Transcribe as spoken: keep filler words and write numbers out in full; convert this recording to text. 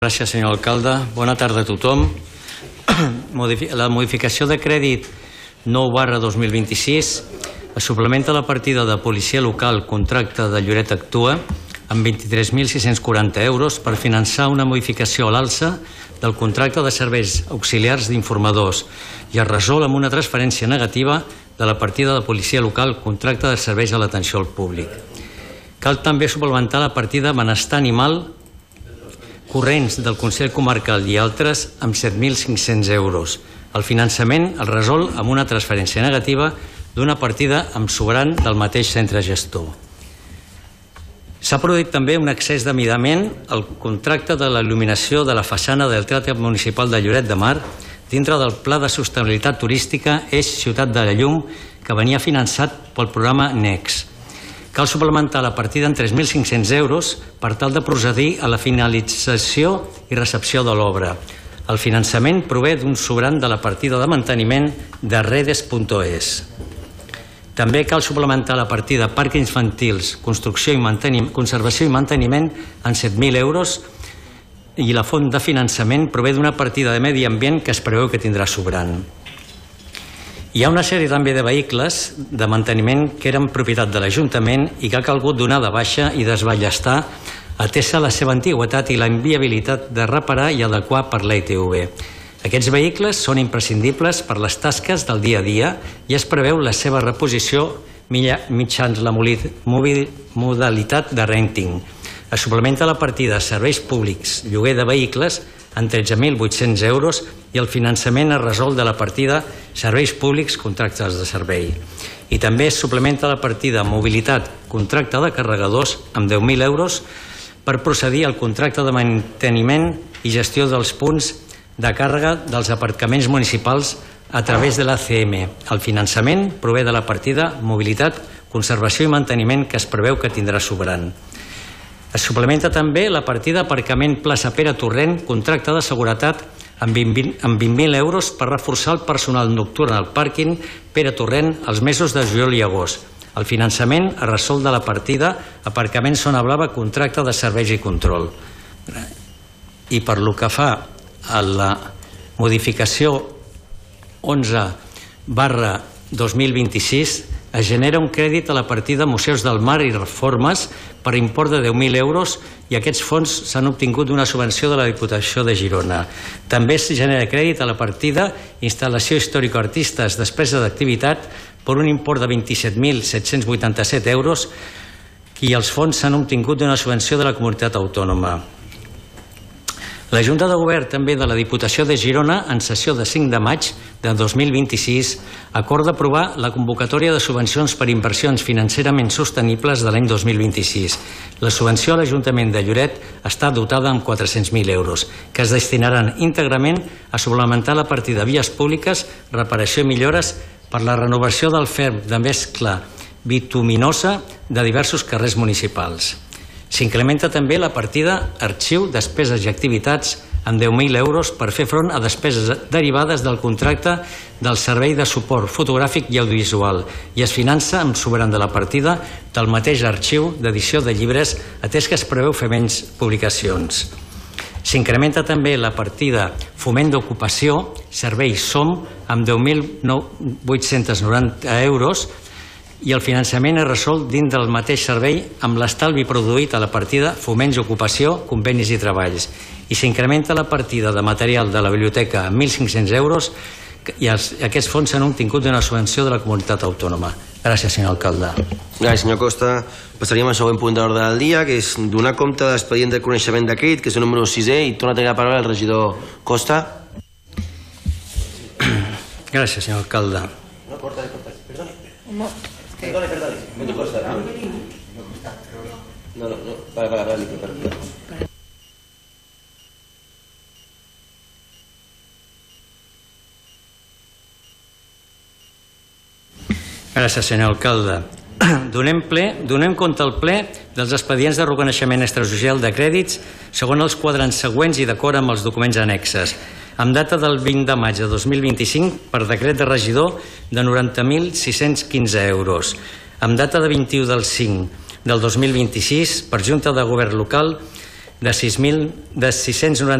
Gràcies, senyor alcalde. Bona tarda a tothom. La modificació de crèdit nou barra dos mil vint-i-sis es suplementa la partida de policia local contracte de Lloret Actua amb vint-i-tres mil sis-cents quaranta euros per finançar una modificació a l'alça del contracte de serveis auxiliars d'informadors i es resol amb una transferència negativa de la partida de policia local contracte de serveis a l'atenció al públic. Cal també suplementar la partida benestar animal corrents del Consell Comarcal i altres amb set mil cinc-cents euros. El finançament es resol amb una transferència negativa d'una partida amb sobrant del mateix centre gestor. S'ha produït també un excés d'amidament al contracte de l'il·luminació de la façana del Teatre Municipal de Lloret de Mar dintre del Pla de Sostenibilitat Turística Eix Ciutat de la Llum que venia finançat pel programa NEX. Cal suplementar la partida en tres mil cinc-cents euros per tal de procedir a la finalització i recepció de l'obra. El finançament prové d'un sobrant de la partida de manteniment de redes punt es. També cal suplementar la partida Parcs Infantils, construcció i manteniment, conservació i manteniment en set mil euros i la font de finançament prové d'una partida de medi ambient que es preveu que tindrà sobrant. Hi ha una sèrie també de vehicles de manteniment que eren propietat de l'Ajuntament i que ha calgut donar de baixa i desballestar atesa la seva antigüitat i la inviabilitat de reparar i adequar per l'A I T V. Aquests vehicles són imprescindibles per les tasques del dia a dia i es preveu la seva reposició mitjans la modalitat de renting. Es suplementa la partida de serveis públics, lloguer de vehicles, en tretze mil vuit-cents euros i el finançament es resol de la partida serveis públics, contractes de servei. I també es suplementa la partida mobilitat, contracte de carregadors amb deu mil euros per procedir al contracte de manteniment i gestió dels punts de càrrega dels aparcaments municipals a través de l'A C M. El finançament prové de la partida mobilitat, conservació i manteniment que es preveu que tindrà sobrant. Es suplementa també la partida aparcament plaça Pere Torrent, contracte de seguretat amb vint mil euros per reforçar el personal nocturn al pàrquing Pere Torrent els mesos de juliol i agost. El finançament es resol de la partida aparcament Zona Blava, contracte de serveis i control. I per lo que fa a la modificació onze barra dos mil vint-i-sis es genera un crèdit a la partida Museus del Mar i Reformes per import de deu mil euros i aquests fons s'han obtingut d'una subvenció de la Diputació de Girona. També es genera crèdit a la partida Instal·lació històrico-artistes despesa d'activitat per un import de vint-i-set mil set-cents vuitanta-set euros i els fons s'han obtingut d'una subvenció de la comunitat autònoma. La Junta de Govern també de la Diputació de Girona, en sessió de cinc de maig de dos mil vint-i-sis, acorda aprovar la convocatòria de subvencions per inversions financerament sostenibles de l'any dos mil vint-i-sis. La subvenció a l'Ajuntament de Lloret està dotada amb quatre-cents mil euros, que es destinaran íntegrament a suplementar la partida de vies públiques, reparació i millores per la renovació del ferm de mescla bituminosa de diversos carrers municipals. S'incrementa també la partida arxiu, despeses i activitats amb deu mil euros per fer front a despeses derivades del contracte del servei de suport fotogràfic i audiovisual i es finança amb sobrant de la partida del mateix arxiu d'edició de llibres atès que es preveu fer menys publicacions. S'incrementa també la partida foment d'ocupació, servei SOM, amb deu mil vuit-cents noranta euros i el finançament es resol dins del mateix servei amb l'estalvi produït a la partida Foments i Ocupació, Convenis i Treballs. I s'incrementa la partida de material de la biblioteca amb mil cinc-cents euros i aquests fons s'han obtingut d'una subvenció de la comunitat autònoma. Gràcies, senyor alcalde. Gràcies, senyor Costa. Passaríem al següent punt de l'ordre del dia, que és donar compte de l'expedient de coneixement de crèdit, que és el número sisè, i torna a tenir la paraula el regidor Costa. Gràcies, senyor alcalde. No, corta, corta. Perdoni. Perdoni, perdoni. Momento Costa, no? No, no, no. Vale, vale, vale, vale. Gràcies, senyor alcalde. Donem, ple, donem compte al ple dels expedients de reconeixement extrasocial de crèdits segons els quadrants següents i d'acord amb els documents annexes. Amb data del vint de maig de dos mil vint-i-cinc per decret de regidor de noranta mil sis-cents quinze euros. Amb data de vint-i-u del cinc del dos mil vint-i-sis per Junta de Govern Local de sis mil de sis-cents